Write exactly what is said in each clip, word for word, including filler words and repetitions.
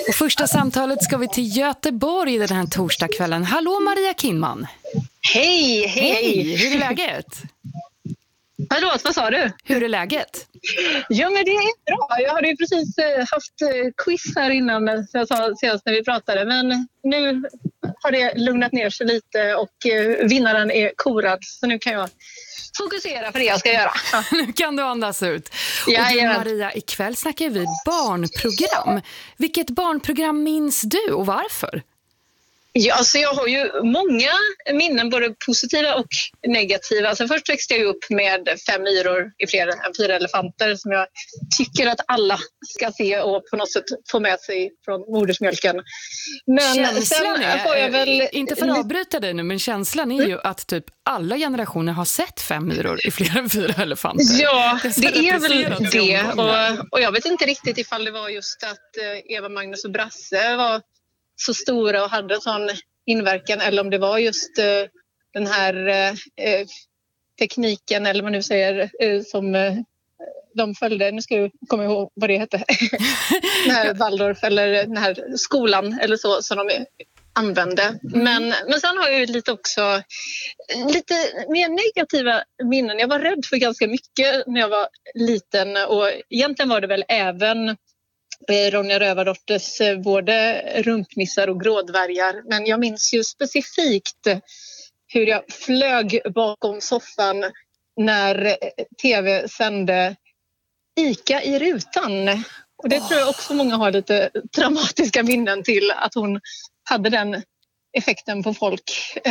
Och första samtalet ska vi till Göteborg den här torsdagskvällen. Hallå Maria Kinnman. Hej, hej, hej. Hur är läget? Förlåt, vad sa du? Hur är läget? Ja, men det är bra. Jag hade ju precis haft quiz här innan, så jag sa senast när vi pratade. Men nu har det lugnat ner sig lite och vinnaren är korad. Så nu kan jag fokusera på det jag ska göra. Ja. Nu kan du andas ut. Ja, och du, ja. Maria, ikväll snackar vi barnprogram. Vilket barnprogram minns du och varför? Ja, alltså jag har ju många minnen, både positiva och negativa. Alltså först växte jag upp med fem myror i fler än fyra elefanter som jag tycker att alla ska se och på något sätt få med sig från modersmjölken. Men känslan sen är, får jag väl... inte för att avbryta dig nu, men känslan är ju att typ alla generationer har sett fem myror i fler än fyra elefanter. Ja, det, det är väl det. Och, och jag vet inte riktigt ifall det var just att Eva, Magnus och Brasse var så stora och hade en sån inverkan, eller om det var just uh, den här uh, tekniken, eller vad man nu säger, uh, som uh, de följde. Nu ska jag komma ihåg vad det hette. Den här Waldorf, eller den här skolan eller så, som de använde. Mm. Men, men sen har jag ju lite också lite mer negativa minnen. Jag var rädd för ganska mycket när jag var liten, och egentligen var det väl även Ronja Rövardotters både rumpnissar och grådvärgar. Men jag minns ju specifikt hur jag flög bakom soffan när tv sände Ica i rutan. Och det tror jag också många har lite traumatiska minnen till, att hon hade den effekten på folk.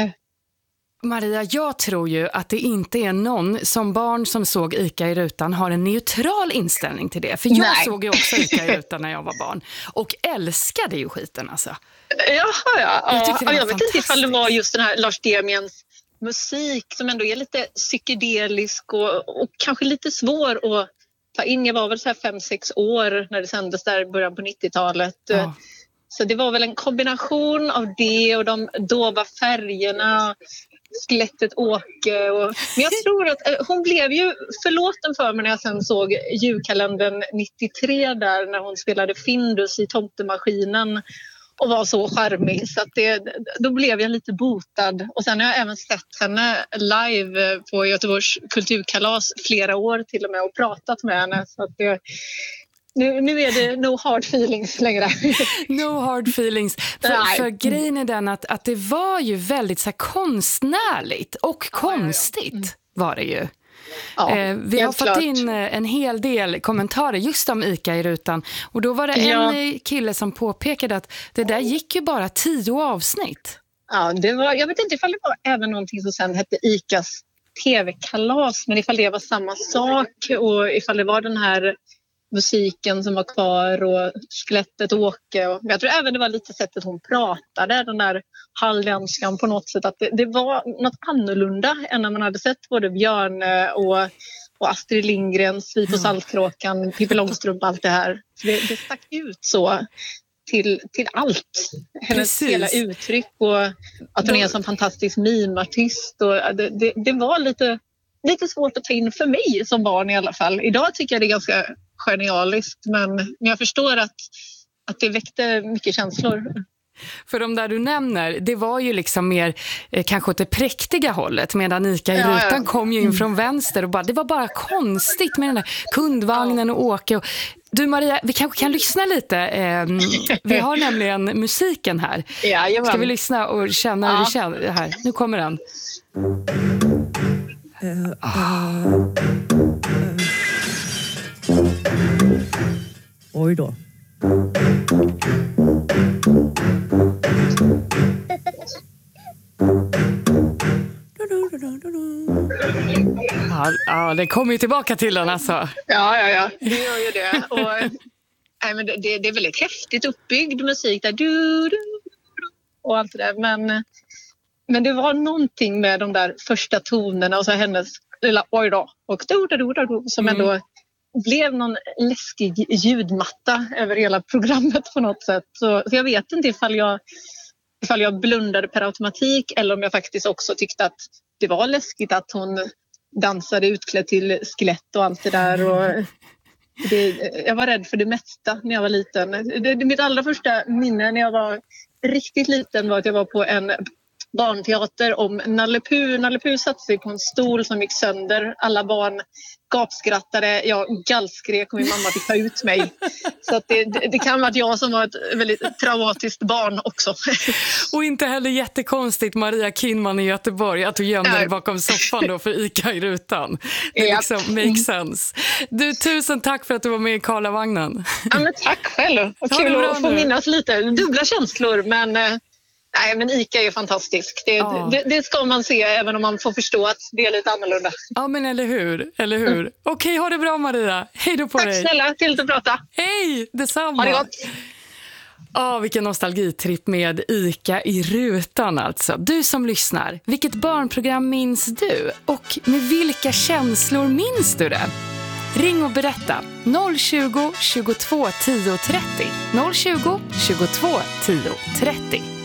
Maria, jag tror ju att det inte är någon som barn som såg Ica i rutan har en neutral inställning till det. För jag Nej. såg ju också Ica i rutan när jag var barn. Och älskade ju skiten alltså. Jaha, ja. Jag, ja, jag vet inte ifall det var just den här Lars Demians musik som ändå är lite psykedelisk och, och kanske lite svår att ta in. Jag var väl så här fem, sex år när det sändes där i början på nittiotalet. Ja. Så det var väl en kombination av det och de dova färgerna, skelettet Åke. Och, men jag tror att äh, hon blev ju förlåten för mig när jag sen såg julkalendern nittiotre där, när hon spelade Findus i Tomtemaskinen och var så charmig. Så att det, då blev jag lite botad. Och sen har jag även sett henne live på Göteborgs kulturkalas flera år till och med, och pratat med henne. Så att det... Nu, nu är det no hard feelings längre. No hard feelings. För, för grejen är den att, att det var ju väldigt så här konstnärligt och konstigt var det ju. Ja, eh, vi har fått klart. in en hel del kommentarer just om Ica i rutan. Och då var det ja. en kille som påpekade att det där gick ju bara tio avsnitt. Ja, det var, jag vet inte ifall det var även någonting som sen hette Icas tv-kalas. Men ifall det var samma sak och ifall det var den här musiken som var kvar och skelettet Åke. Och jag tror även det var lite sättet hon pratade, den där hallänskan på något sätt. Att det, det var något annorlunda än när man hade sett både Björn och, och Astrid Lindgrens Vi på Saltkråkan, Pippi Långstrump, allt det här. Så det, det stack ut så till, till allt. Hennes Precis. hela uttryck och att hon är en sån fantastisk mimartist. Och det, det, det var lite, lite svårt att ta in för mig som barn i alla fall. Idag tycker jag det är ganska genialiskt, men jag förstår att, att det väckte mycket känslor. För de där du nämner, det var ju liksom mer eh, kanske åt det präktiga hållet, medan Ica i Ja, rutan ja. kom ju in från vänster och bara, det var bara konstigt med den där kundvagnen och Åke. Och, du Maria, vi kanske kan lyssna lite. Eh, vi har nämligen musiken här. Ja, ska vi lyssna och känna ja. hur det känns här? Nu kommer den. Uh, uh, uh. Oj då. Ja, ja, det kommer ju tillbaka till den alltså. Ja, ja, ja. Det gör ju det. Och, nej, men det, det är väldigt häftigt uppbyggd musik där. Du, du, du, och allt det där. Men, men det var någonting med de där första tonerna och så hennes lilla oj då och du, du, du, du, som ändå mm. blev någon läskig ljudmatta över hela programmet på något sätt. Så, så jag vet inte ifall jag, ifall jag blundade per automatik eller om jag faktiskt också tyckte att det var läskigt att hon dansade utklädd till skelett och allt det där. Och, det, jag var rädd för det mesta när jag var liten. Det, det, mitt allra första minne när jag var riktigt liten var att jag var på en barnteater om Nalle Puh. Nalle Puh satt sig på en stol som gick sönder. Alla barn gapskrattade. Jag gallskrek och min mamma fick ta ut mig. Så att det, det, det kan vara att jag som var ett väldigt traumatiskt barn också. Och inte heller jättekonstigt, Maria Kinnman i Göteborg, att du gömde dig bakom soffan då för Ica i rutan. Det Ja. liksom makes sense. Du, tusen tack för att du var med i Karlavagnen. Ja, men tack själv. Vad Ha kul det bra att få nu. minnas lite. Dubbla känslor, men... eh, Nej, men Ica är fantastisk. Det, Ja. det, det ska man se även om man får förstå att det är lite annorlunda. Ja, men eller hur? Eller hur? Mm. Okej, ha det bra, Maria. Hej då på Tack dig. snälla, till att prata. Hej, detsamma. Ha det gott. Ja, vilken nostalgitripp med Ica i rutan alltså. Du som lyssnar, vilket barnprogram minns du? Och med vilka känslor minns du det? Ring och berätta. noll tjugo, tjugotvå, tio, trettio. noll tjugo, tjugotvå, tio, trettio.